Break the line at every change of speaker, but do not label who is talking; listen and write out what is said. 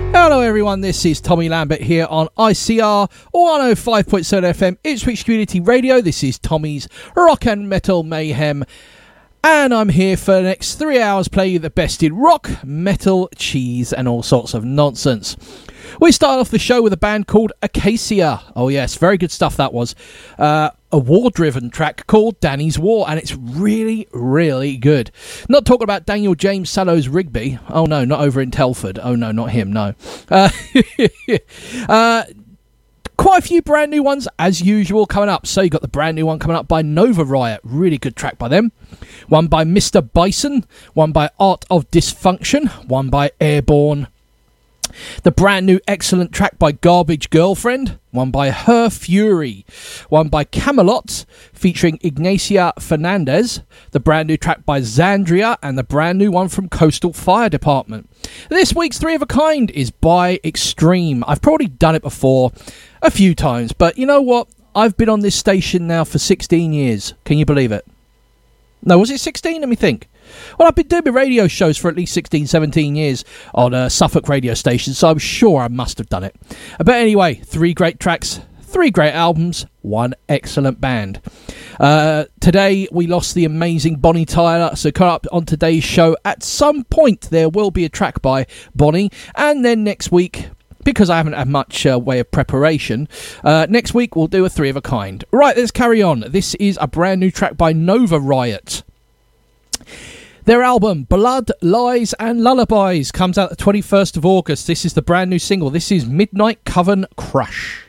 Hello everyone, this is Tommy Lambert here on ICR 105.7 FM, Ipswich Community Radio. This is Tommy's Rock and Metal Mayhem, and I'm here for the next 3 hours playing you the best in rock, metal, cheese and all sorts of nonsense. We start off the show with a band called Acacia. Oh yes, very good stuff that was. A war-driven track called Danny's War, and it's really, really good. Not talking about Daniel James Sallows Rigby. Oh no, not over in Telford. Oh no, not him, no. Quite a few brand new ones, as usual, coming up. So you got the brand new one coming up by Nova Riot. Really good track by them. One by Mr. Bison. One by Art of Dysfunction. One by Airborne. The brand new excellent track by Garbage Girlfriend, one by Her Fury, one by Camelot featuring Ignacia Fernandez, the brand new track by Xandria, and the brand new one from Coastal Fire Department. This week's Three of a Kind is by Extreme. I've probably done it before a few times, but you know what? I've been on this station now for 16 years. Can you believe it? No, was it 16? Let me think. Well, I've been doing my radio shows for at least 16, 17 years on a Suffolk radio station, so I'm sure I must have done it. But anyway, 3 great tracks, 3 great albums, 1 excellent band. Today, we lost the amazing Bonnie Tyler, so come up on today's show. At some point, there will be a track by Bonnie, and then next week, because I haven't had much way of preparation, next week we'll do a 3 of a kind. Right, let's carry on. This is a brand new track by Nova Riot. Their album, Blood, Lies and Lullabies, comes out the 21st of August. This is the brand new single. This is Midnight Coven Crush.